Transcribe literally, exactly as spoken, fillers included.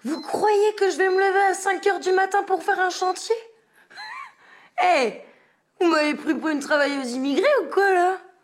Vous croyez que je vais me lever à cinq heures du matin pour faire un chantier? Eh, hey, vous m'avez pris pour une travailleuse immigrée ou quoi, là?